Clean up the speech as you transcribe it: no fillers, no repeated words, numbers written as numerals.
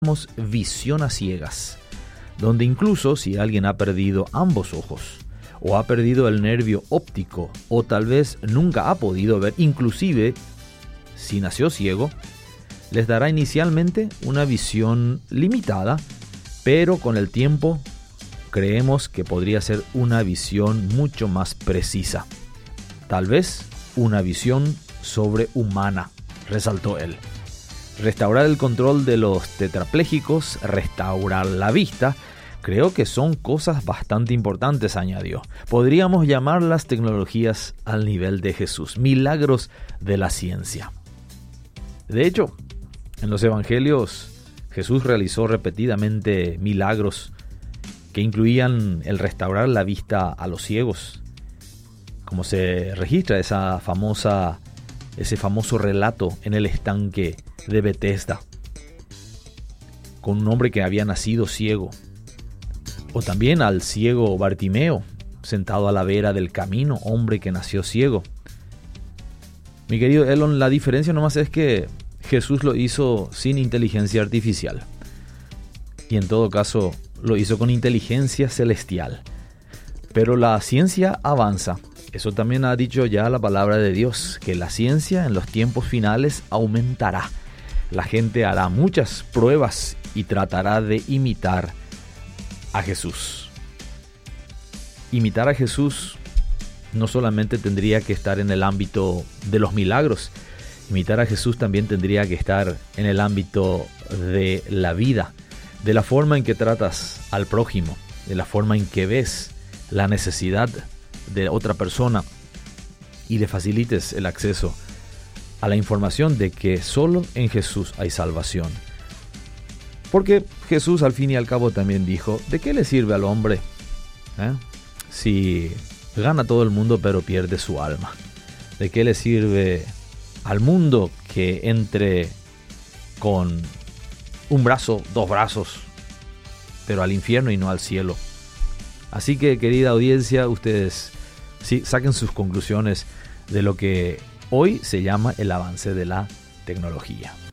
visión a ciegas, donde incluso si alguien ha perdido ambos ojos, o ha perdido el nervio óptico, o tal vez nunca ha podido ver, inclusive si nació ciego, les dará inicialmente una visión limitada, pero con el tiempo creemos que podría ser una visión mucho más precisa. Tal vez una visión sobrehumana, resaltó él. Restaurar el control de los tetraplégicos, restaurar la vista, creo que son cosas bastante importantes, añadió. Podríamos llamar las tecnologías al nivel de Jesús, milagros de la ciencia. De hecho, en los evangelios, Jesús realizó repetidamente milagros que incluían el restaurar la vista a los ciegos, como se registra ese famoso relato en el estanque de Betesda, con un hombre que había nacido ciego, o también al ciego Bartimeo, sentado a la vera del camino, hombre que nació ciego. Mi querido Elon, la diferencia nomás es que Jesús lo hizo sin inteligencia artificial, y en todo caso lo hizo con inteligencia celestial. Pero la ciencia avanza. Eso también ha dicho ya la palabra de Dios, que la ciencia en los tiempos finales aumentará. La gente hará muchas pruebas y tratará de imitar a Jesús. Imitar a Jesús no solamente tendría que estar en el ámbito de los milagros. Imitar a Jesús también tendría que estar en el ámbito de la vida, de la forma en que tratas al prójimo, de la forma en que ves la necesidad de otra persona y le facilites el acceso a la información de que solo en Jesús hay salvación. Porque Jesús al fin y al cabo también dijo, ¿de qué le sirve al hombre si gana todo el mundo pero pierde su alma? ¿De qué le sirve al mundo que entre con un brazo, dos brazos, pero al infierno y no al cielo? Así que, querida audiencia, ustedes sí, saquen sus conclusiones de lo que hoy se llama el avance de la tecnología.